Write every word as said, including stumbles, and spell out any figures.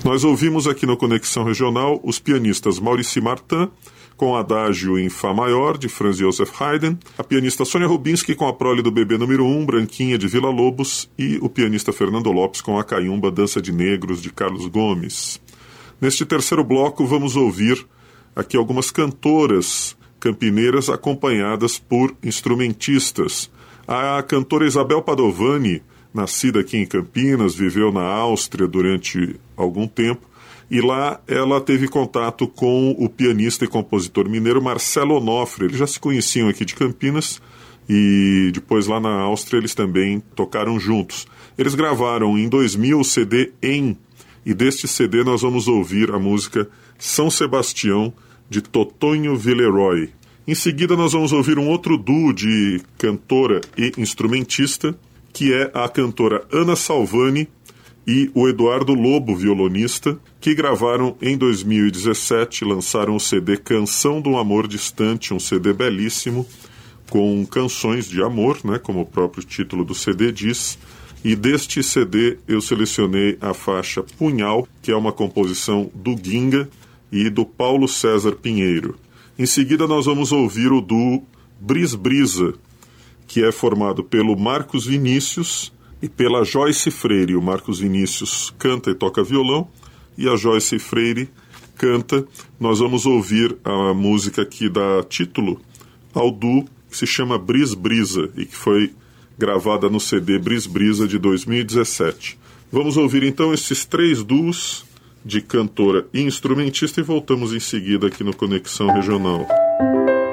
Nós ouvimos aqui no Conexão Regional os pianistas Maurice Martin, com Adágio em Fá maior, de Franz Joseph Haydn, a pianista Sônia Rubinski com a prole do Bebê número um, Branquinha, de Vila Lobos, e o pianista Fernando Lopes com a Caiumba, Dança de Negros, de Carlos Gomes. Neste terceiro bloco vamos ouvir aqui algumas cantoras campineiras acompanhadas por instrumentistas. A cantora Isabel Padovani, nascida aqui em Campinas, viveu na Áustria durante algum tempo, e lá ela teve contato com o pianista e compositor mineiro Marcelo Onofre. Eles já se conheciam aqui de Campinas e depois lá na Áustria eles também tocaram juntos. Eles gravaram em dois mil o C D Em, e deste C D nós vamos ouvir a música São Sebastião, de Totonho Villeroy. Em seguida nós vamos ouvir um outro duo de cantora e instrumentista, que é a cantora Ana Salvani e o Eduardo Lobo, violonista, que gravaram em dois mil e dezessete, lançaram o C D Canção do Amor Distante, um C D belíssimo, com canções de amor, né, como o próprio título do C D diz, e deste C D eu selecionei a faixa Punhal, que é uma composição do Ginga e do Paulo César Pinheiro. Em seguida nós vamos ouvir o duo Bris Brisa, que é formado pelo Marcos Vinícius e pela Joyce Freire. O Marcos Vinícius canta e toca violão, e a Joyce Freire canta. Nós vamos ouvir a música que dá título ao duo, que se chama Bris Brisa, e que foi gravada no C D Bris Brisa de dois mil e dezessete. Vamos ouvir então esses três duos de cantora e instrumentista e voltamos em seguida aqui no Conexão Regional.